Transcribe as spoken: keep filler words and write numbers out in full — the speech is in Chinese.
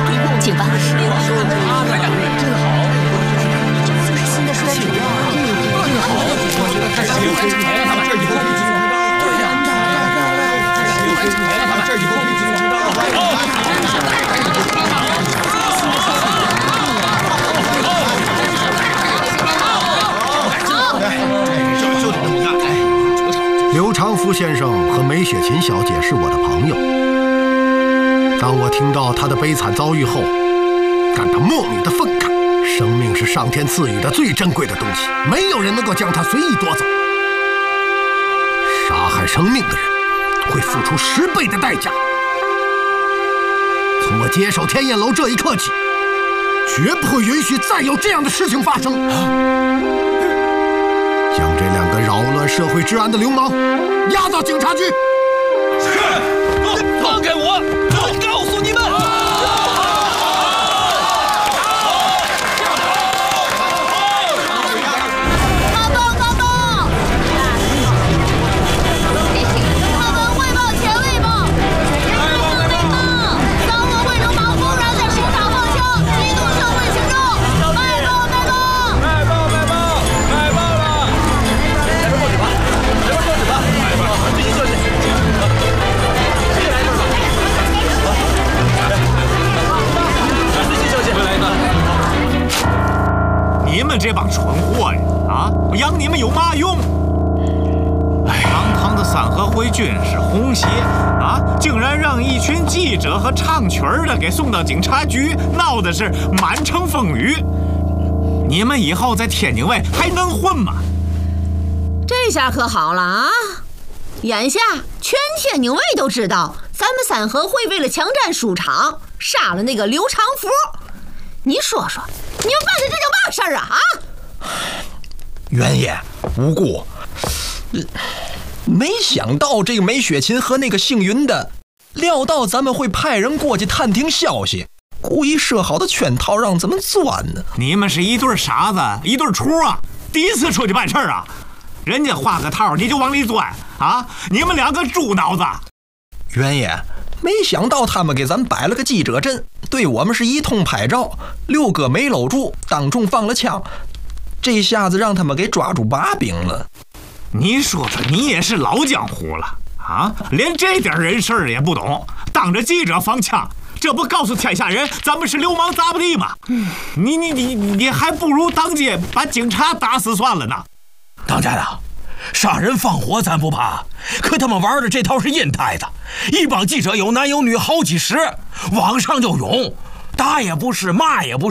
请吧。 哎呀，真好！ 这是新的书主啊， 真好！我觉得太幸福了，咱们这以后可以继续提高。对呀，太幸福了，咱们这以后可以继续提高。 就得这么干。刘长福先生和梅雪琴小姐是我的朋友。当我听到她的悲惨遭遇后，感到莫名的愤慨。生命是上天赐予的最珍贵的东西，没有人能够将它随意夺走。杀害生命的人会付出十倍的代价。从我接手天燕楼这一刻起，绝不会允许再有这样的事情发生。将这两个扰乱社会治安的流氓押到警察局。 是，放开我！我告诉你们。 你们这帮蠢货呀！啊，我养你们有嘛用？哎，堂堂的三合会军事红鞋啊，竟然让一群记者和唱曲儿的给送到警察局，闹的是满城风雨。你们以后在天津卫还能混吗？ 这下可好了啊！眼下全天津卫都知道，咱们三合会为了强占书场，杀了那个刘长福。你说说，你们办的这叫嘛事儿啊？啊！ 原爷无辜，没想到这个梅雪琴和那个姓云的，料到咱们会派人过去探听消息，故意设好的圈套让咱们钻呢。 你们是一对傻子，一对雏啊！第一次出去办事儿啊，人家画个套你就往里钻啊！你们两个猪脑子！ 原爷，没想到他们给咱摆了个记者阵，对我们是一通拍照，六哥没搂住，当众放了枪，这下子让他们给抓住把柄了。 你说说，你也是老江湖了啊，连这点人事也不懂，当着记者放枪，这不告诉天下人咱们是流氓杂不地吗？嗯，你你你你还不如当街把警察打死算了呢。 当家的，杀人放火咱不怕，可他们玩的这套是阴态的，一帮记者有男有女好几十，网上就涌，打也不是，骂也不是。